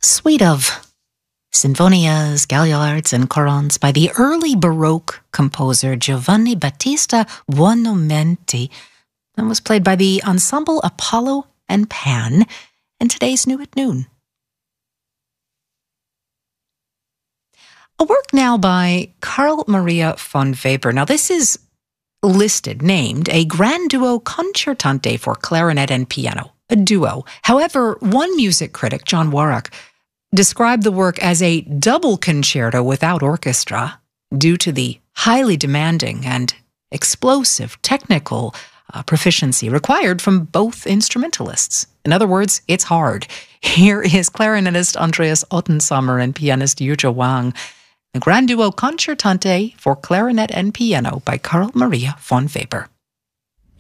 suite of sinfonias, gallards, and corons by the early Baroque composer Giovanni Battista Buonamenti, and was played by the ensemble Apollo and Pan in today's New at Noon. A work now by Carl Maria von Weber. Now this is named a Grand Duo Concertante for clarinet and piano, a duo. However, one music critic, John Warwick, described the work as a double concerto without orchestra due to the highly demanding and explosive technical proficiency required from both instrumentalists. In other words, it's hard. Here is clarinetist Andreas Ottensommer and pianist Yuzhe Wang, the Grand Duo Concertante for clarinet and piano by Carl Maria von Weber.